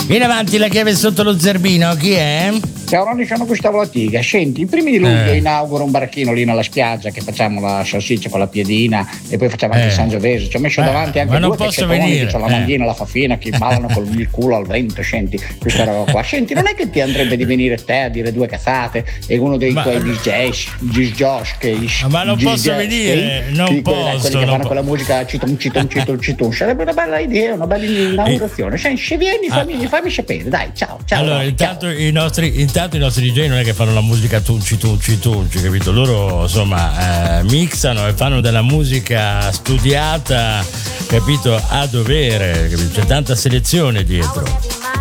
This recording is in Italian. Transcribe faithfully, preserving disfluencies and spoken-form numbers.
Vieni avanti, la chiave sotto lo zerbino, chi è? Ciao Ronny, sono Gustavo Latiga. Senti, i primi di luglio Eh. inauguro un baracchino lì nella spiaggia che facciamo la salsiccia con la piedina e poi facciamo anche Eh. il Sangiovese. Ci ho messo Eh, davanti anche ma non due posso cacchettoni venire, che c'ho la eh. manghina, la fafina, che ballano con il culo al vento. Senti, questa roba qua. Senti, non è che ti andrebbe di venire te a dire due cazzate e uno dei Ma- tuoi D J, Gis Josh, che i Ma non Gis posso Josh, venire, che- non che- quelli, posso, quelli che non fanno po- quella musica citon citon citon citon. Sarebbe una bella idea, una bella inaugurazione. Senti, se vieni, fammi, fammi sapere. Dai, ciao, ciao. Allora, Ronny, intanto i, nostri, intanto i nostri D J non è che fanno la musica tunci tunci tunci, capito? Loro insomma eh, mixano e fanno della musica studiata, capito? A dovere, capito? C'è tanta selezione dietro.